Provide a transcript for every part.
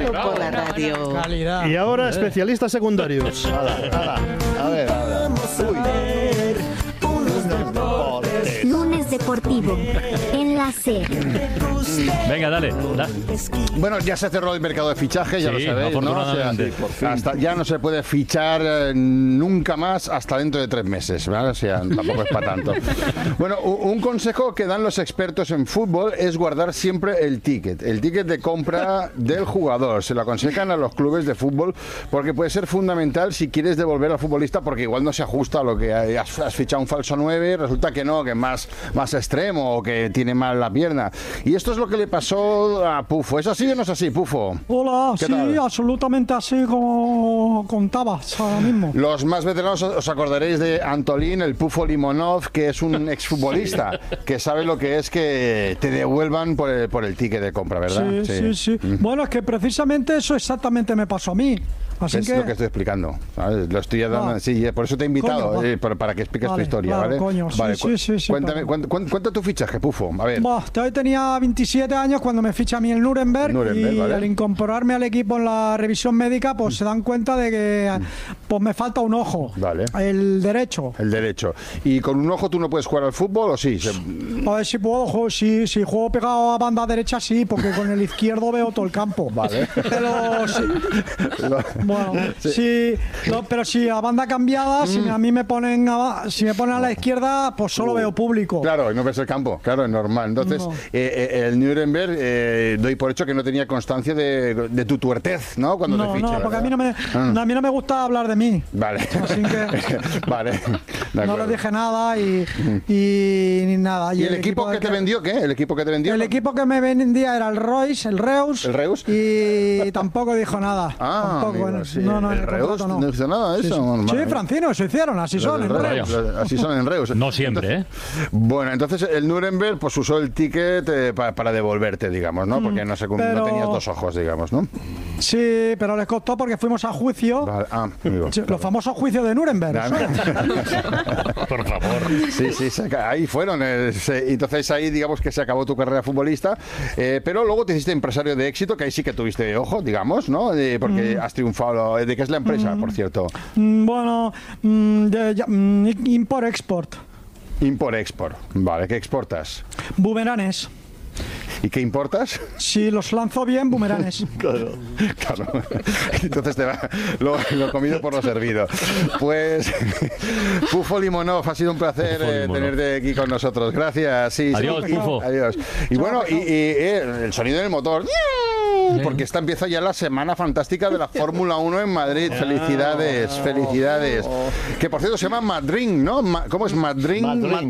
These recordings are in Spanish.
Grupo La Radio. Calidad. Y ahora especialistas secundarios. A ver. Lunes Deportivo en la SER. Venga, dale. Bueno, ya se cerró el mercado de fichaje, ya Sí, lo sabéis, ¿no? afortunadamente. Ya no se puede fichar nunca más hasta dentro de 3 meses, ¿vale? O sea, tampoco es para tanto. Bueno, un consejo que dan los expertos en fútbol es guardar siempre el ticket de compra del jugador. Se lo aconsejan a los clubes de fútbol porque puede ser fundamental si quieres devolver al futbolista, porque igual no se ajusta a lo que has fichado un falso 9, resulta que no, que es más extremo o que tiene mal la pierna. Y esto es lo que le pasó a Pufo. ¿Es así o no es así, Pufo? Hola, ¿Qué sí, tal? absolutamente así como contabas ahora mismo. Los más veteranos os acordaréis de Antolín, el Pufo Limonov, que es un exfutbolista que sabe lo que es que te devuelvan por el ticket de compra, ¿verdad? Sí. Bueno, es que precisamente eso exactamente me pasó a mí. Así Es que lo que estoy explicando, ¿sabes? Lo estoy dando, sí, por eso te he invitado, Coño, para que expliques tu vale, historia, claro, ¿vale? coño, Vale, sí, cuéntame, cuenta tu fichaje, Pufo, a ver. Yo tenía 27 años cuando me ficha a mí el Nuremberg, y ¿vale? al incorporarme al equipo en la revisión médica, pues se dan cuenta de que pues me falta un ojo, Vale. el derecho. El derecho. ¿Y con un ojo tú no puedes jugar al fútbol o sí? A ver si puedo, si juego pegado a banda derecha, sí, porque con el izquierdo veo todo el campo. Vale. Pero sí. Bueno, sí, pero si a banda cambiada, si a mí me ponen a la izquierda, pues solo veo público. Claro, no ves el campo, claro, es normal. Entonces, No. el Nuremberg, doy por hecho que no tenía constancia de tu tuertez, ¿no? Cuando te fiché, porque a ¿verdad? mí no me gusta hablar de mí. Vale. Así que Vale. De no acuerdo. le dije nada y ni nada. ¿Y el equipo que te vendió qué? ¿El equipo que te vendió? El equipo que me vendía era el Reus. ¿El Reus? Y tampoco dijo nada. Tampoco, amigo, sí. no, el en el Reus contrato no hizo nada de eso. Sí, Normal. Francino, eso hicieron, así son, en Reus. Así son en Reus. No siempre, entonces, Bueno, entonces el Nuremberg pues usó el ticket para devolverte, digamos, ¿no? Porque no tenías 2 ojos, digamos, ¿no? Sí, pero les costó porque fuimos a juicio. Vale. Amigo, Sí, los famosos juicios de Nuremberg. Por favor. Sí, ahí fueron. Entonces ahí digamos que se acabó tu carrera futbolista, pero luego te hiciste empresario de éxito, que ahí sí que tuviste ojo, digamos, ¿no? Porque has triunfado. ¿De qué es la empresa, por cierto? Bueno, import-export. Import-export. Vale, ¿qué exportas? Bumeranes. ¿Y qué importas? Si los lanzo bien, bumeranes. Claro. Entonces lo comido por lo servido. Pues, Pufo Limonov, ha sido un placer tenerte aquí con nosotros. Gracias. Sí, Adiós, Pufo. Adiós. Y bueno, y el sonido del motor. Porque esta empieza ya la semana fantástica de la Fórmula 1 en Madrid. Felicidades. Que por cierto se llama Madrid, ¿no? ¿Cómo es Madrid?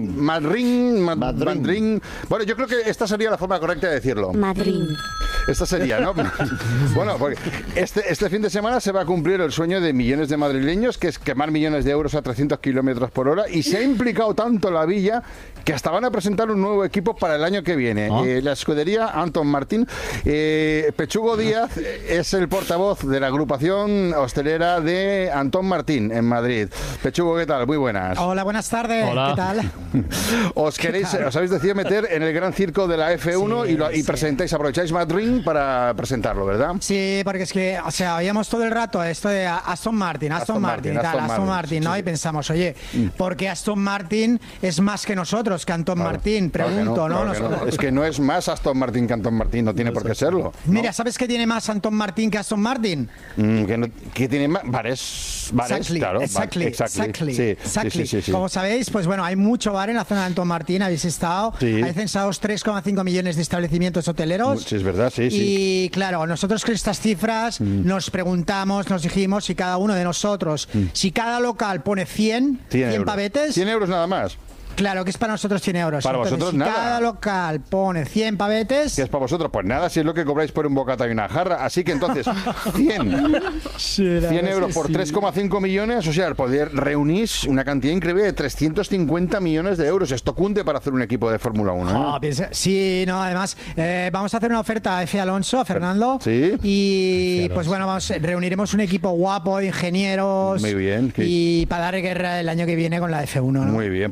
Madrid. Bueno, yo creo que esta sería la forma correcta de decirlo. Madrid. Esta sería, ¿no? Bueno, porque este fin de semana se va a cumplir el sueño de millones de madrileños, que es quemar millones de euros a 300 kilómetros por hora, y se ha implicado tanto la Villa que hasta van a presentar un nuevo equipo para el año que viene. La escudería Anton Martín. Pechugo Díaz es el portavoz de la agrupación hostelera de Anton Martín en Madrid. Pechugo, ¿qué tal? Muy buenas. Hola, buenas tardes. Hola. ¿Qué tal? Os habéis decidido meter en el gran circo de la F1 y presentáis, aprovecháis Madrid para presentarlo, ¿verdad? Sí, porque es que, o sea, oíamos todo el rato esto de Aston Martin y tal, Aston Martin, ¿no? Sí. Y pensamos, oye, ¿por qué Aston Martin es más que nosotros, que Anton Martin? Pregunto, claro que no. Es que no es más Aston Martin que Anton Martin, no tiene por qué serlo. ¿no? Mira, ¿sabes qué tiene más Anton Martin que Aston Martin? ¿Qué tiene más? Bares, claro. Exactly. Sí. Como sabéis, pues bueno, hay mucho bar en la zona de Anton Martin, habéis estado. Sí. Hay censados 3,5 millones de establecimientos hoteleros. Sí, es verdad, sí. Y claro, nosotros con estas cifras nos preguntamos, nos dijimos si cada uno de nosotros, si cada local pone 100 pavetes. 100 euros nada más. Claro, que es para nosotros 100 euros. Para Entonces, vosotros si nada. cada local pone 100 pavetes... ¿Qué es para vosotros? Pues nada, si es lo que cobráis por un bocata y una jarra. Así que entonces, 100 euros por 3,5 millones, o sea, poder reunís una cantidad increíble de 350 millones de euros. Esto cunde para hacer un equipo de Fórmula 1, ¿eh? Sí, no, además, vamos a hacer una oferta a F. Alonso, a Fernando. Sí. Y pues bueno, reuniremos un equipo guapo de ingenieros. Muy bien. Y para dar guerra el año que viene con la F1, ¿no? Muy bien, pues muchísimas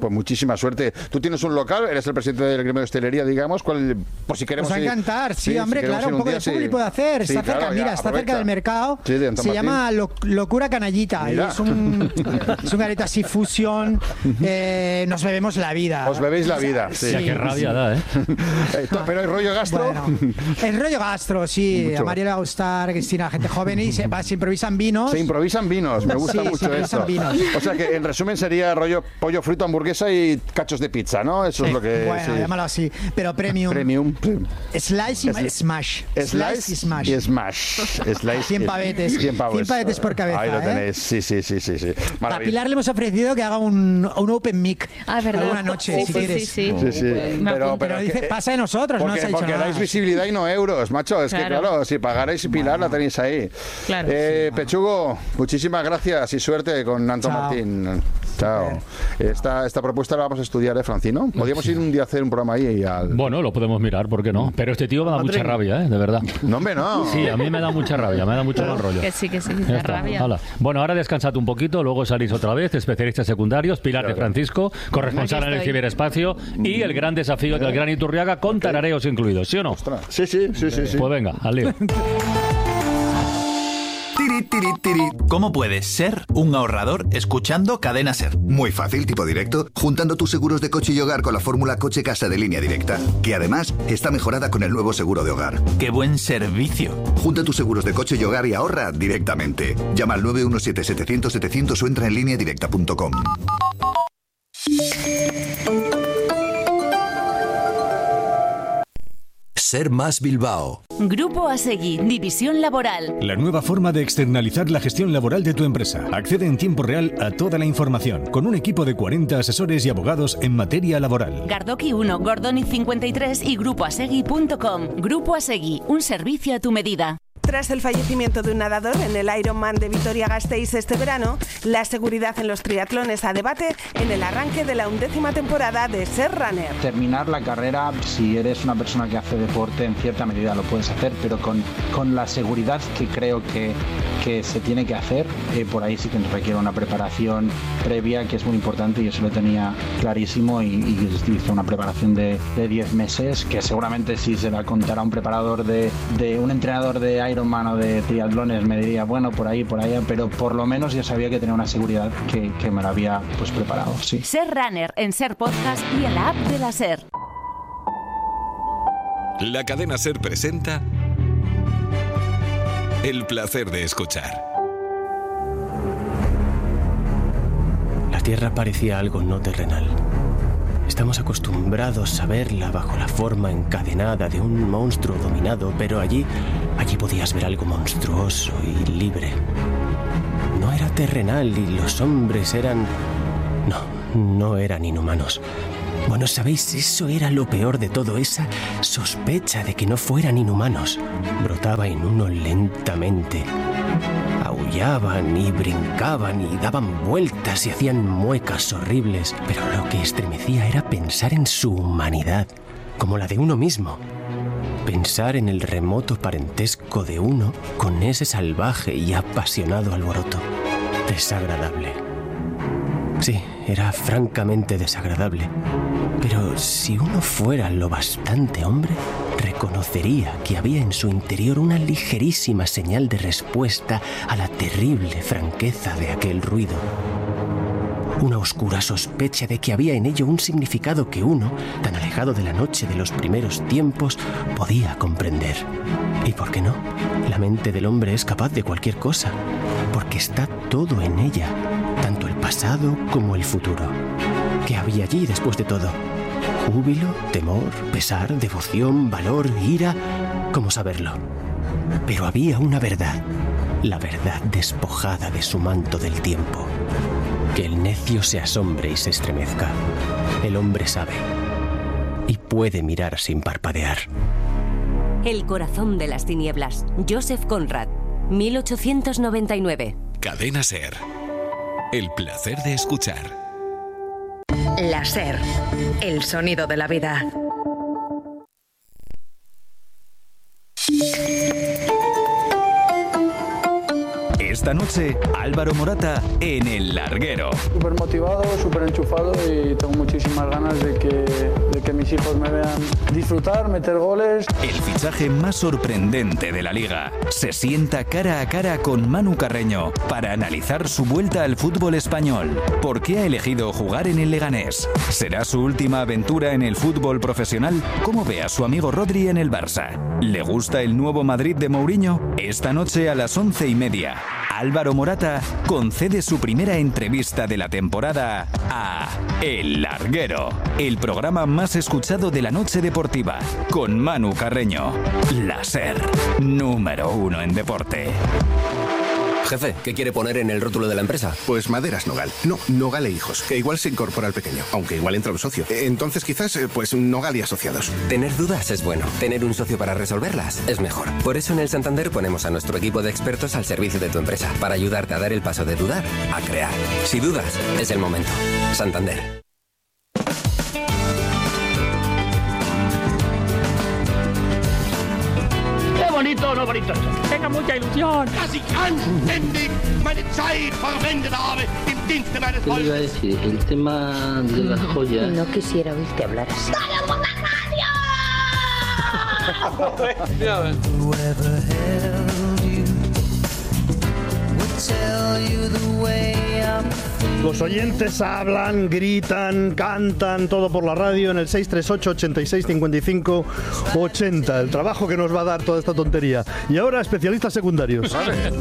muchísima suerte. Tú tienes un local, eres el presidente del gremio de hostelería, digamos, por si queremos Nos va a encantar, sí, hombre, si claro, un poco de público puede hacer. Sí, está cerca, claro, mira, está cerca del mercado. Sí, de se llama Locura Canallita. Y es un garito así fusión. Nos bebemos la vida. Os bebéis la vida. Sí. Qué rabia da, ¿eh? Pero el rollo gastro. Bueno, el rollo gastro, sí. Mucho. A María le va a gustar, Cristina, gente joven y se improvisan vinos. Se improvisan vinos, me gusta mucho esto. Vinos. O sea que en resumen sería rollo pollo frito, hamburguesa y cachos de pizza, ¿no? Eso es lo que. Bueno, llámalo así. Pero premium. Slice y smash. Slice y smash. Y smash. Slice 100 pavetes. 100 pavetes por cabeza. Ahí lo tenéis. Sí. A Pilar le hemos ofrecido que haga un open mic. ¿verdad? Alguna noche, si quieres. Sí. Pero dice, pasa de nosotros, no se ha dicho porque nada. dais visibilidad y no euros, macho. Es que claro, si pagarais y Pilar la tenéis ahí. Claro. Pechugo, muchísimas gracias y suerte con Anton Martín. Chao. Esta propuesta la vamos a estudiar, Francino. Podríamos ir un día a hacer un programa ahí al... Bueno, lo podemos mirar, ¿por qué no? Pero este tío me da mucha rabia, de verdad. No, hombre, no. Sí, a mí me da mucha rabia, me da mucho mal rollo. Que sí, da rabia. Hola. Bueno, ahora descansad un poquito, luego salís otra vez, especialistas secundarios, Pilar de Francisco, corresponsal en el ciberespacio y el gran desafío del Gran Iturriaga con tarareos incluidos, ¿sí o no? Sí. Pues venga, al lío. ¿Cómo puedes ser un ahorrador escuchando Cadena SER? Muy fácil, tipo directo, juntando tus seguros de coche y hogar con la fórmula coche-casa de Línea Directa, que además está mejorada con el nuevo seguro de hogar. ¡Qué buen servicio! Junta tus seguros de coche y hogar y ahorra directamente. Llama al 917-700-700 o entra en lineadirecta.com. Ser Más Bilbao. Grupo Asegui, División Laboral. La nueva forma de externalizar la gestión laboral de tu empresa. Accede en tiempo real a toda la información, con un equipo de 40 asesores y abogados en materia laboral. Gardoki 1, Gordoni 53 y grupoasegui.com. Grupo Asegui, un servicio a tu medida. Tras el fallecimiento de un nadador en el Ironman de Vitoria-Gasteiz este verano, la seguridad en los triatlones a debate en el arranque de la 11ª temporada de Ser Runner. Terminar la carrera, si eres una persona que hace deporte, en cierta medida lo puedes hacer, pero con la seguridad que creo que se tiene que hacer, por ahí sí que requiere una preparación previa que es muy importante y eso lo tenía clarísimo y hice una preparación de 10 meses que seguramente si se la contara un preparador de un entrenador de Ironman o de triatlones me diría, bueno, por ahí, pero por lo menos ya sabía que tenía una seguridad que me la había pues preparado, sí. Ser Runner en Ser Podcast y en la app de la Ser. La cadena Ser presenta El placer de escuchar. La Tierra parecía algo no terrenal. Estamos acostumbrados a verla bajo la forma encadenada de un monstruo dominado, pero allí podías ver algo monstruoso y libre. No era terrenal y los hombres eran... No eran inhumanos. Bueno, ¿sabéis? Eso era lo peor de todo, esa sospecha de que no fueran inhumanos. Brotaba en uno lentamente. Aullaban y brincaban y daban vueltas y hacían muecas horribles. Pero lo que estremecía era pensar en su humanidad, como la de uno mismo. Pensar en el remoto parentesco de uno con ese salvaje y apasionado alboroto. Desagradable. Sí, era francamente desagradable. Pero si uno fuera lo bastante hombre, reconocería que había en su interior una ligerísima señal de respuesta a la terrible franqueza de aquel ruido. Una oscura sospecha de que había en ello un significado que uno, tan alejado de la noche de los primeros tiempos, podía comprender. ¿Y por qué no? La mente del hombre es capaz de cualquier cosa, porque está todo en ella, tanto el pasado como el futuro. ¿Qué había allí después de todo? Júbilo, temor, pesar, devoción, valor, ira... ¿Cómo saberlo? Pero había una verdad, la verdad despojada de su manto del tiempo. Que el necio se asombre y se estremezca. El hombre sabe y puede mirar sin parpadear. El corazón de las tinieblas. Joseph Conrad, 1899. Cadena Ser. El placer de escuchar. La Ser. El sonido de la vida. Esta noche, Álvaro Morata en El Larguero. Súper motivado, súper enchufado y tengo muchísimas ganas de que mis hijos me vean disfrutar, meter goles. El fichaje más sorprendente de la Liga. Se sienta cara a cara con Manu Carreño para analizar su vuelta al fútbol español. ¿Por qué ha elegido jugar en el Leganés? ¿Será su última aventura en el fútbol profesional? ¿Cómo ve a su amigo Rodri en el Barça? ¿Le gusta el nuevo Madrid de Mourinho? Esta noche a las 11:30, Álvaro Morata concede su primera entrevista de la temporada a El Larguero, el programa más escuchado de la noche deportiva, con Manu Carreño. La SER, número 1 en deporte. Jefe, ¿qué quiere poner en el rótulo de la empresa? Pues Maderas Nogal. No, Nogal e Hijos, que igual se incorpora al pequeño, aunque igual entra un socio. Entonces quizás, pues Nogal y Asociados. Tener dudas es bueno. Tener un socio para resolverlas es mejor. Por eso en el Santander ponemos a nuestro equipo de expertos al servicio de tu empresa, para ayudarte a dar el paso de dudar a crear. Si dudas, es el momento. Santander. Bonito, no bonito. Tenga mucha ilusión. ¿Qué iba a decir? El tema de las joyas. No quisiera oírte hablar así. Los oyentes hablan, gritan, cantan, todo por la radio en el 638 86 55 80. El trabajo que nos va a dar toda esta tontería. Y ahora, especialistas secundarios.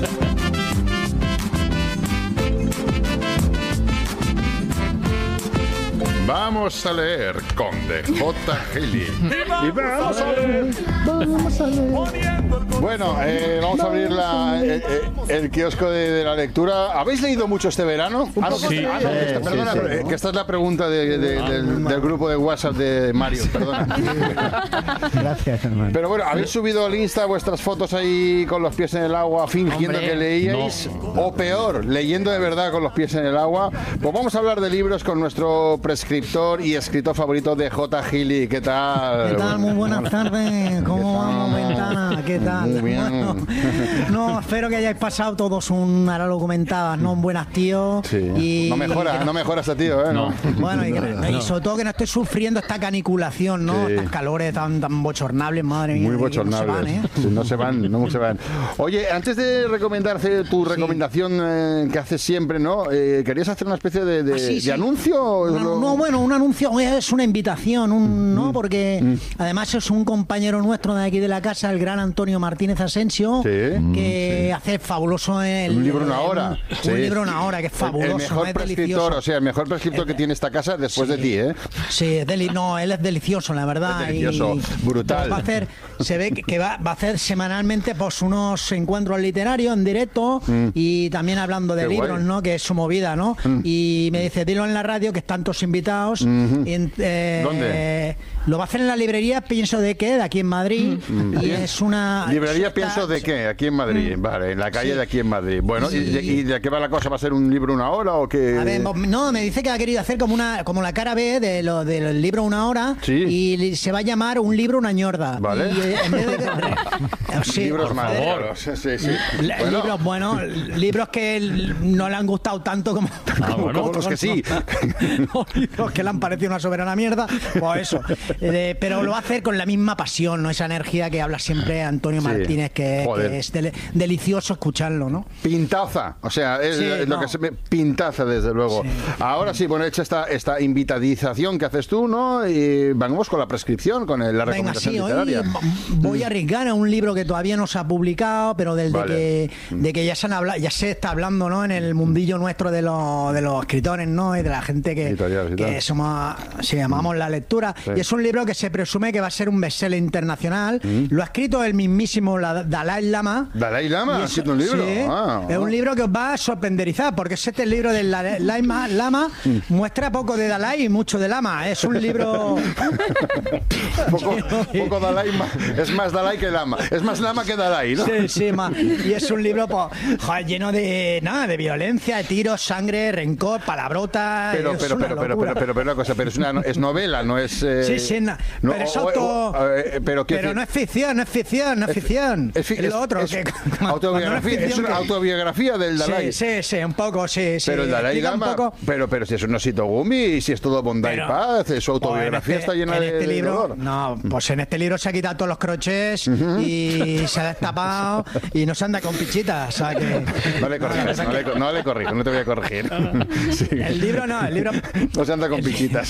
Vamos a leer con DJ Gili. Y vamos a leer. Vamos a leer. Bueno, vamos a abrir el kiosco de la lectura. ¿Habéis leído mucho este verano? Sí. Perdona, que esta es la pregunta del grupo de WhatsApp de Mario. Perdona. Gracias, hermano. Pero bueno, ¿habéis subido al Insta vuestras fotos ahí con los pies en el agua fingiendo que leíais? No. O peor, leyendo de verdad con los pies en el agua. Pues vamos a hablar de libros con nuestro prescriptor y escritor favorito de J. Gili. ¿Qué tal? ¿Qué tal? Muy buenas tardes. ¿Cómo vamos, Ventana? ¿Qué tal? Muy bien. Bueno, no, espero que hayáis pasado todos ahora lo comentabas, ¿no? Un buen hastío. Sí. Y, no mejora ese tío, ¿eh? No. Bueno, y sobre todo que no estoy sufriendo esta caniculación, ¿no? Sí. Estas calores tan bochornables, madre mía. Muy bochornables. No se van. Oye, antes de recomendarte tu recomendación que haces siempre, ¿no? ¿Querías hacer una especie de anuncio? Un anuncio, es una invitación, ¿no? Porque además es un compañero nuestro de aquí de la casa, el gran Antonio Martínez Asensio, que hace fabuloso un libro una hora. Un libro una hora, que es fabuloso. El mejor prescriptor, o sea, el mejor prescriptor que tiene esta casa después de ti, ¿eh? Sí, él es delicioso, la verdad. Es delicioso, brutal. Se ve que va a hacer semanalmente pues unos encuentros literarios en directo y también hablando de libros, guay, ¿no? Que es su movida, ¿no? Y me dice, dilo en la radio, que están todos invitados. ¿Dónde? Lo va a hacer en la librería Pienso de qué, de aquí en Madrid. Y es una... Librería Pienso de qué, aquí en Madrid. Vale, en la calle de aquí en Madrid. Bueno, ¿y de qué va la cosa? ¿Va a ser un libro una hora o qué? A ver, no, me dice que ha querido hacer como la cara B del libro una hora. Sí. Y se va a llamar Un libro una ñorda. Vale. Y en vez de... sí, libros más buenos. Sí. Libros buenos, libros que no le han gustado tanto como los que sí. Libros que le han parecido una soberana mierda. Pues eso. Pero lo va a hacer con la misma pasión, ¿no? Esa energía que habla siempre Antonio Martínez, que es delicioso escucharlo, ¿no? Pintaza, o sea, es lo que se me pintaza, desde luego. Sí. Ahora sí, bueno, hecha esta invitadización que haces tú, ¿no? Y vamos con la prescripción, con la recomendación literaria. Hoy voy a arriesgar a un libro que todavía no se ha publicado, pero de que ya se está hablando, ¿no? En el mundillo nuestro de los escritores, ¿no? Y de la gente que somos, amamos la lectura. Sí. Y es un libro que se presume que va a ser un bestseller internacional. Lo ha escrito el mismísimo Dalai Lama. ¿Dalai Lama ha escrito un libro? Sí, es un libro que os va a sorprenderizar, porque el libro del Lama muestra poco de Dalai y mucho de Lama. Es un libro... poco Dalai, es más Dalai que Lama. Es más Lama que Dalai, ¿no? Sí, y es un libro lleno de violencia, de tiros, sangre, rencor, palabrotas. Pero una cosa, pero es novela, no es... Sí, pero es pero no es ficción, no es ficción, no es ficción. Es lo otro. Es una autobiografía del Dalai. Sí, un poco, sí. Pero el Dalai Lama, pero si es un osito gumi y si es todo bondad y paz, su autobiografía está llena de libro, dolor. No, pues en este libro se ha quitado todos los crochets y se ha destapado y no se anda con pichitas. O sea que, no le corrijo, no te voy a corregir. Sí. El libro no se anda con pichitas.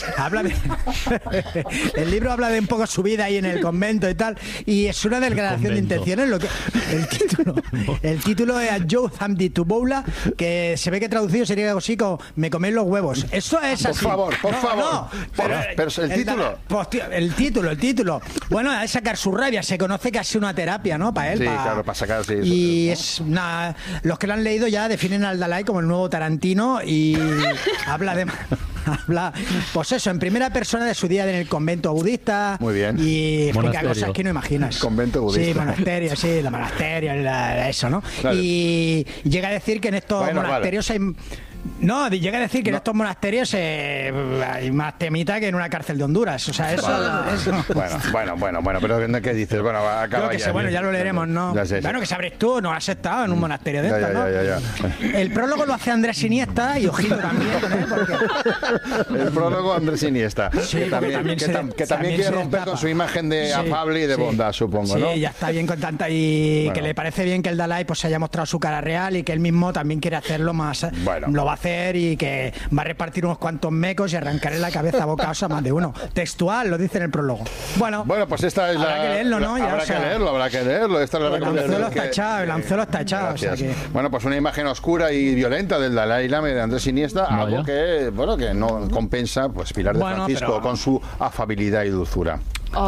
El libro habla de un poco su vida ahí en el convento y tal, y es una declaración de intenciones. El título es Joe Hamdi Tuboula, que se ve que traducido sería algo así como me coméis los huevos. Eso es así. Por favor. Pero el título. Bueno, es sacar su rabia. Se conoce que ha sido una terapia, ¿no? Para él. Sí, claro, para sacar. Sí, y es una. Los que lo han leído ya definen al Dalai como el nuevo Tarantino y habla, pues eso, en primera persona de su día en el convento budista. Muy bien. Y explica cosas que no imaginas. Convento budista. Sí, la monasterio, eso, ¿no? Claro. Y llega a decir que en estos monasterios hay... No, llega a decir que en estos monasterios hay más temita que en una cárcel de Honduras. O sea, eso... Bueno, pero ¿qué dices? Bueno, acaba ya. Bueno, ya lo leeremos, ¿no? Bueno, que sabréis tú, no has estado en un monasterio de estos, ¿no? Ya. El prólogo lo hace Andrés Iniesta y ojito también con él, porque... El prólogo Andrés Iniesta, sí, que también quiere romper con su imagen de afable y de bondad, supongo, ¿no? Sí, ya está bien con tanta... Y que le parece bien que el Dalai pues se haya mostrado su cara real y que él mismo también quiere hacerlo más... Lo va a hacer y que va a repartir unos cuantos mecos y arrancarle la cabeza a bocaos a más de uno. Textual, lo dice en el prólogo. Bueno, pues esta es habrá que leerlo, ¿no? Habrá que leerlo. Esta es la recomendación. El anzuelo está echado. O sea que... Bueno, pues una imagen oscura y violenta del Dalai Lama de Andrés Iniesta, algo que no compensa pues Pilar de Francisco con su afabilidad y dulzura.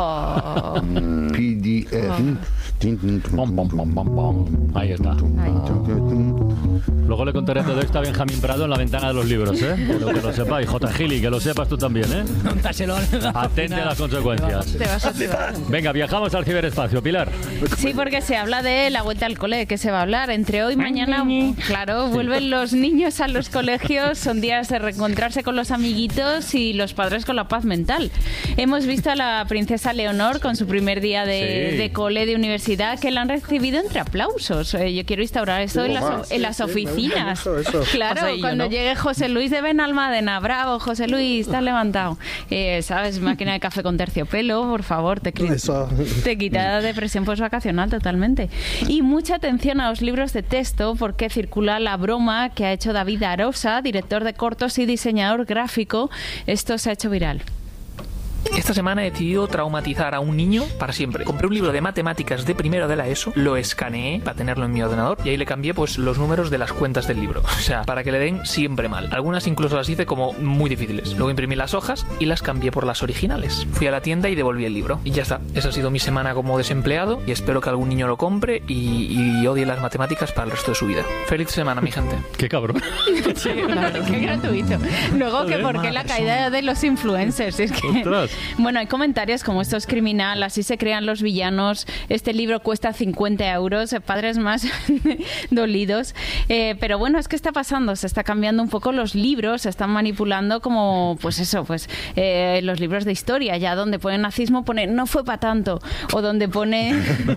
Ahí está. Luego le contaré todo esto a Benjamín Prado en la ventana de los libros, ¿eh? Pero que lo sepáis. J. Gili, que lo sepas tú también, ¿eh? Atente a las consecuencias. Te vas a tirar. Venga, viajamos al ciberespacio, Pilar. Sí, porque se habla de la vuelta al cole, que se va a hablar. Entre hoy y mañana, claro, vuelven los niños a los colegios. Son días de reencontrarse con los amiguitos y los padres con la paz mental. Hemos visto a la princesa Leonor con su primer día de cole, de universidad, que la han recibido entre aplausos. Yo quiero instaurar eso en las oficinas. Claro, cuando llegue José Luis de Benalmádena, bravo, José Luis, estás levantado. ¿Sabes? Máquina de café con terciopelo, por favor, te quita la depresión postvacacional totalmente. Y mucha atención a los libros de texto, porque circula la broma que ha hecho David Arosa, director de cortos y diseñador gráfico. Esto se ha hecho viral. Esta semana he decidido traumatizar a un niño para siempre. Compré un libro de matemáticas de primero de la ESO, lo escaneé para tenerlo en mi ordenador y ahí le cambié pues los números de las cuentas del libro. O sea, para que le den siempre mal. Algunas incluso las hice como muy difíciles. Luego imprimí las hojas y las cambié por las originales. Fui a la tienda y devolví el libro. Y ya está. Esa ha sido mi semana como desempleado y espero que algún niño lo compre y odie las matemáticas para el resto de su vida. Feliz semana, mi gente. Qué cabrón. Sí, claro, qué gratuito. Luego que por qué la caída de los influencers. Es que... Ostras. Bueno, hay comentarios como esto es criminal, así se crean los villanos, este libro cuesta 50 euros, padres más dolidos. Pero bueno, es que está pasando, se está cambiando un poco los libros, se están manipulando como, pues eso, los libros de historia, ya donde pone nazismo, pone no fue para tanto, o donde pone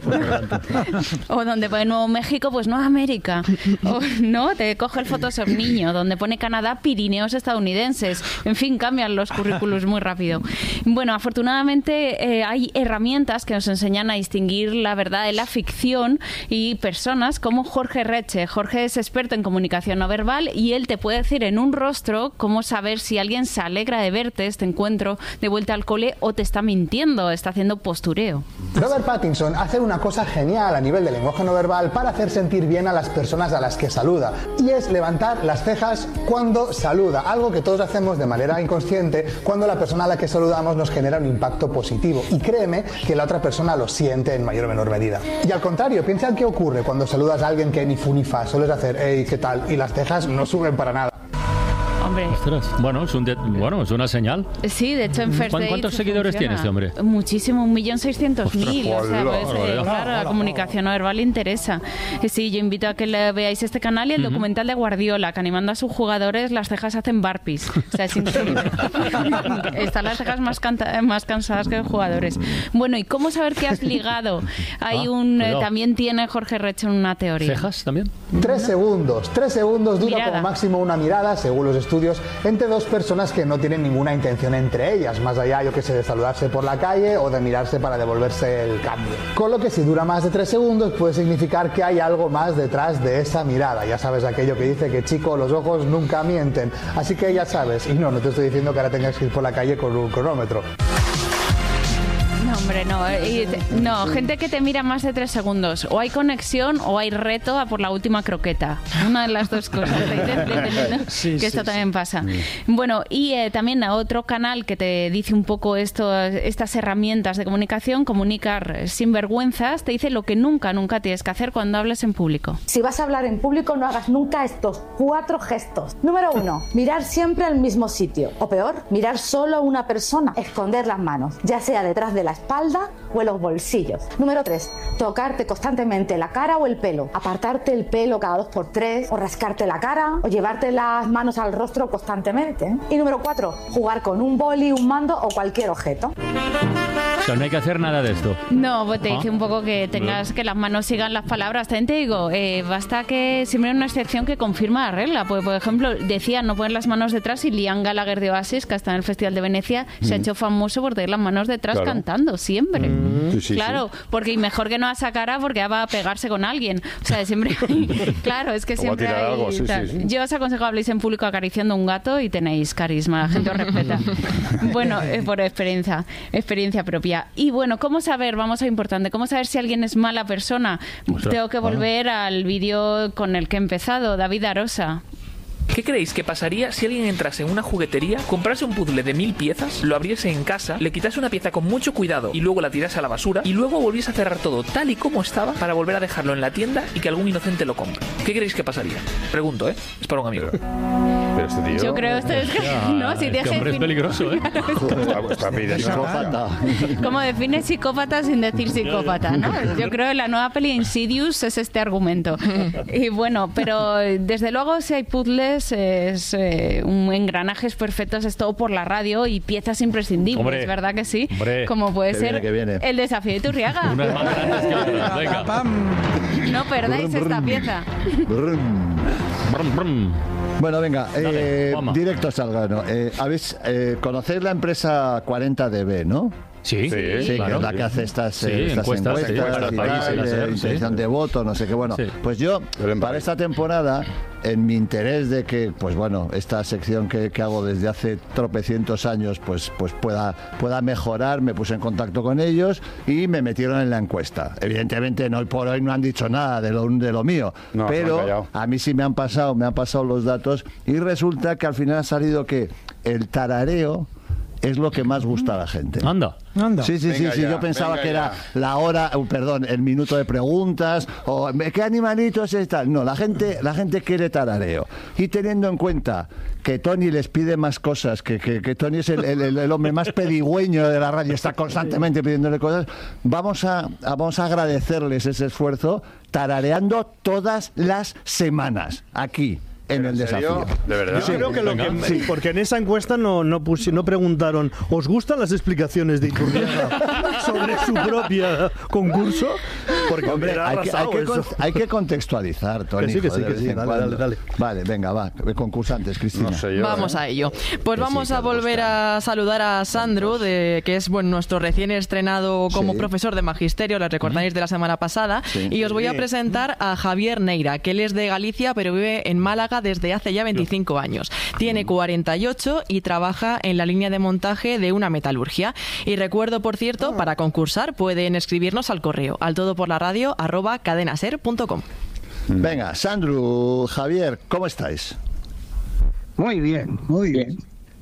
Nuevo México, pues no América, o no, te coge el Photoshop niño, donde pone Canadá, Pirineos estadounidenses, en fin, cambian los currículos muy rápido. Bueno, afortunadamente hay herramientas que nos enseñan a distinguir la verdad de la ficción y personas como Jorge Reche. Jorge es experto en comunicación no verbal y él te puede decir en un rostro cómo saber si alguien se alegra de verte, este encuentro de vuelta al cole, o te está mintiendo, está haciendo postureo. Robert Pattinson hace una cosa genial a nivel de lenguaje no verbal para hacer sentir bien a las personas a las que saluda, y es levantar las cejas cuando saluda, algo que todos hacemos de manera inconsciente cuando la persona a la que saludamos nos genera un impacto positivo, y créeme que la otra persona lo siente en mayor o menor medida. Y al contrario, piensa en qué ocurre cuando saludas a alguien que ni fu ni fa, sueles hacer hey, ¿qué tal? Y las cejas no suben para nada. Hombre. Ostras. Bueno, es una señal. Sí, de hecho en First Date ¿Cuántos seguidores tiene este hombre? Muchísimo, 1.600.000. O sea, Ostras, claro, la comunicación no verbal le interesa. Sí, yo invito a que le veáis este canal y el documental de Guardiola, que animando a sus jugadores las cejas hacen burpees. O sea, es increíble. Están las cejas más cansadas que los jugadores. Bueno, ¿y cómo saber que has ligado? Hay también tiene Jorge Reche una teoría. ¿Cejas también? 3 segundos dura Mirada. como máximo una mirada, según los estudios, entre dos personas que no tienen ninguna intención entre ellas, más allá, yo que sé, de saludarse por la calle o de mirarse para devolverse el cambio. Con lo que si dura más de 3 segundos puede significar que hay algo más detrás de esa mirada. Ya sabes aquello que dice que, chico, los ojos nunca mienten. Así que ya sabes, y no te estoy diciendo que ahora tengas que ir por la calle con un cronómetro. No, hombre, no. No, gente que te mira más de 3 segundos. O hay conexión o hay reto a por la última croqueta. Una de las dos cosas. Que esto también pasa. Bueno, y también a otro canal que te dice un poco estas herramientas de comunicación, Comunicar sin vergüenzas, te dice lo que nunca tienes que hacer cuando hables en público. Si vas a hablar en público, no hagas nunca estos 4 gestos. Número 1, mirar siempre al mismo sitio. O peor, mirar solo a una persona. Esconder las manos, ya sea detrás de la espalda o en los bolsillos. Número 3, tocarte constantemente la cara o el pelo. Apartarte el pelo cada 2 por 3, o rascarte la cara, o llevarte las manos al rostro constantemente. Y número 4, jugar con un boli, un mando o cualquier objeto. O sea, no hay que hacer nada de esto. No, pues te dice un poco que tengas que las manos sigan las palabras. También te digo, basta que siempre hay una excepción que confirma la regla. Pues, por ejemplo, decía no poner las manos detrás y Liam Gallagher de Oasis, que está en el Festival de Venecia, se ha hecho famoso por tener las manos detrás cantando siempre. Claro, porque mejor que no a esa cara porque va a pegarse con alguien. O sea, siempre claro, es que siempre hay algo, Yo os aconsejo que habléis en público acariciando un gato y tenéis carisma, la gente os respeta. Bueno, por experiencia propia. Y bueno, ¿cómo saber? Vamos a lo importante, ¿cómo saber si alguien es mala persona? Tengo que volver al vídeo con el que he empezado, David Arosa. ¿Qué creéis que pasaría si alguien entrase en una juguetería, comprase un puzzle de 1000 piezas, lo abriese en casa, le quitase una pieza con mucho cuidado y luego la tirase a la basura y luego volviese a cerrar todo tal y como estaba para volver a dejarlo en la tienda y que algún inocente lo compre? ¿Qué creéis que pasaría? Pregunto, ¿eh? Es para un amigo. Pero este tío... Yo creo que no, si este hombre es peligroso, ¿eh? Está psicópata. ¿Cómo defines psicópata sin decir psicópata, no? Yo creo que la nueva peli Insidious es este argumento. Y bueno, pero desde luego si hay puzzles un engranajes perfectos, es todo por la radio y piezas imprescindibles, hombre, ¿verdad que sí? Hombre, como puede ser el desafío de Iturriaga. Unas más grandes que otras, venga. No perdáis esta pieza. Bueno, venga, directos al grano. ¿Conocéis la empresa 40DB, no? Sí, claro, que es la que hace estas encuestas de intención de voto, no sé qué. Bueno, pues yo, para esta temporada, en mi interés de que, pues bueno, esta sección que hago desde hace tropecientos años, pues pueda mejorar, me puse en contacto con ellos y me metieron en la encuesta. Evidentemente, hoy por hoy no han dicho nada de lo mío, pero a mí sí me han pasado los datos y resulta que al final ha salido que el tarareo es lo que más gusta a la gente. Anda. Sí. Yo pensaba que era la hora, el minuto de preguntas, o ¿qué animalitos es tal? No, la gente quiere tarareo. Y teniendo en cuenta que Tony les pide más cosas, que Tony es el hombre más pedigüeño de la radio, está constantemente pidiéndole cosas, vamos a agradecerles ese esfuerzo tarareando todas las semanas, aquí. En el desafío. ¿De verdad? Yo creo que porque en esa encuesta no preguntaron ¿os gustan las explicaciones de Iturriaga sobre su propia concurso? Porque hombre, hay que contextualizar, Tony. Que sí. Dale. Vale, venga, va. Concursantes, Cristina. No sé yo, vamos a ello. Pues vamos a volver a saludar a Sandro, que es nuestro recién estrenado como profesor de magisterio, lo recordáis de la semana pasada, y os voy a presentar a Javier Neira, que él es de Galicia, pero vive en Málaga desde hace ya 25 años. Tiene 48 y trabaja en la línea de montaje de una metalurgia. Y recuerdo, por cierto, para concursar pueden escribirnos al correo altodoporlaradio@cadenaser.com. Venga, Sandro, Javier, ¿cómo estáis? Muy bien, muy bien.